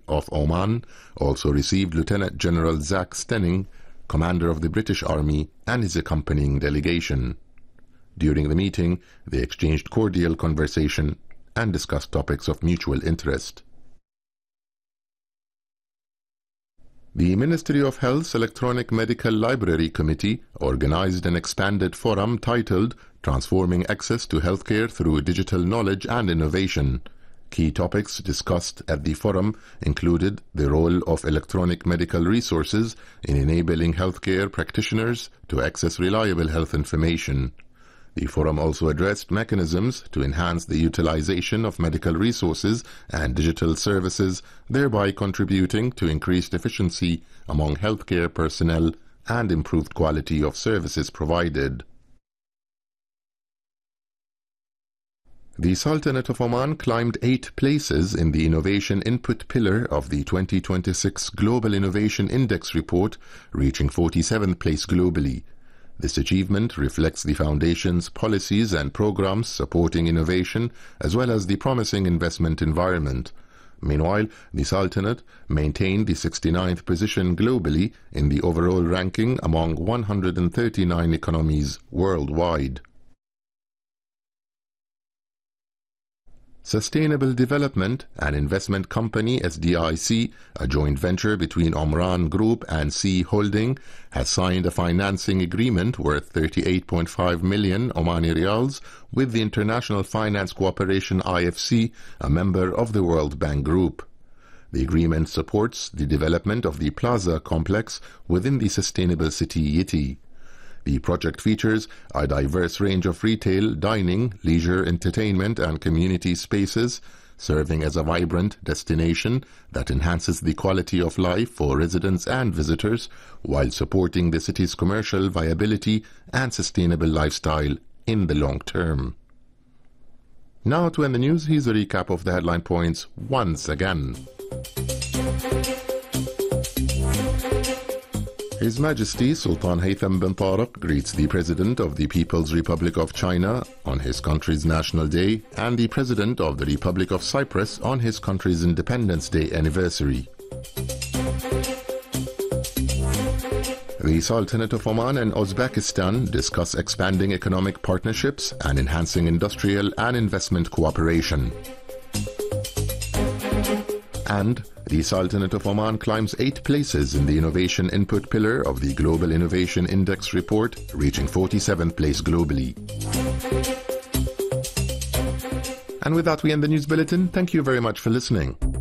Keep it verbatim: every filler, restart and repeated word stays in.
of Oman also received Lieutenant General Zach Stenning, commander of the British Army, and his accompanying delegation. During the meeting, they exchanged cordial conversation and discussed topics of mutual interest. The Ministry of Health's Electronic Medical Library Committee organized an expanded forum titled Transforming Access to Healthcare Through Digital Knowledge and Innovation. Key topics discussed at the forum included the role of electronic medical resources in enabling healthcare practitioners to access reliable health information. The forum also addressed mechanisms to enhance the utilization of medical resources and digital services, thereby contributing to increased efficiency among healthcare personnel and improved quality of services provided. The Sultanate of Oman climbed eight places in the Innovation Input Pillar of the twenty twenty-six Global Innovation Index report, reaching forty-seventh place globally. This achievement reflects the Foundation's policies and programs supporting innovation, as well as the promising investment environment. Meanwhile, the Sultanate maintained the sixty-ninth position globally in the overall ranking among one hundred thirty-nine economies worldwide. Sustainable Development and Investment Company S D I C, a joint venture between Omran Group and Sea Holding, has signed a financing agreement worth thirty-eight point five million Omani Riyals with the International Finance Cooperation I F C, a member of the World Bank Group. The agreement supports the development of the Plaza complex within the Sustainable City Yiti. The project features a diverse range of retail, dining, leisure, entertainment, and community spaces, serving as a vibrant destination that enhances the quality of life for residents and visitors, while supporting the city's commercial viability and sustainable lifestyle in the long term. Now to end the news, here's a recap of the headline points once again. His Majesty Sultan Haytham bin Tariq greets the President of the People's Republic of China on his country's National Day and the President of the Republic of Cyprus on his country's Independence Day anniversary. The Sultanate of Oman and Uzbekistan discuss expanding economic partnerships and enhancing industrial and investment cooperation. And the Sultanate of Oman climbs eight places in the Innovation Input Pillar of the Global Innovation Index report, reaching forty-seventh place globally. And with that, we end the news bulletin. Thank you very much for listening.